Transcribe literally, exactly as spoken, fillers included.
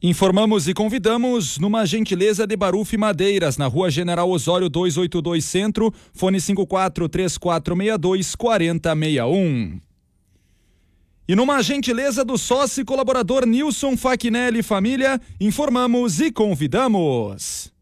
Informamos e convidamos numa gentileza de Baruf Madeiras, na Rua General Osório duzentos e oitenta e dois Centro, fone cinco quatro três quatro seis dois quatro zero seis um. E numa gentileza do sócio e colaborador Nilson Fachinelli Família, informamos e convidamos.